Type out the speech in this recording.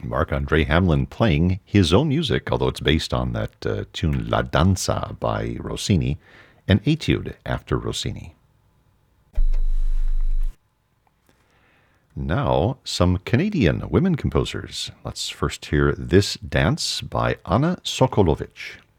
Marc-Andre Hamelin playing his own music, although it's based on that tune La Danza by Rossini, an etude after Rossini. Now, some Canadian women composers. Let's first hear This Dance by Anna Sokolovic.